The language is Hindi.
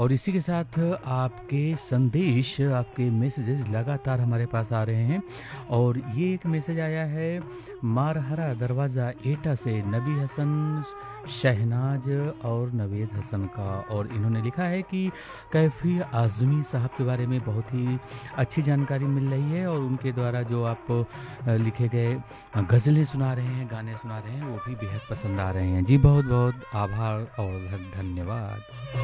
और इसी के साथ आपके संदेश, आपके मैसेजेस लगातार हमारे पास आ रहे हैं। और ये एक मैसेज आया है मारहरा दरवाज़ा एटा से नबी हसन, शहनाज और नवेद हसन का। और इन्होंने लिखा है कि कैफ़ी आज़मी साहब के बारे में बहुत ही अच्छी जानकारी मिल रही है, और उनके द्वारा जो आप लिखे गए गज़लें सुना रहे हैं, गाने सुना रहे हैं, वो भी बेहद पसंद आ रहे हैं। जी बहुत बहुत आभार और धन्यवाद।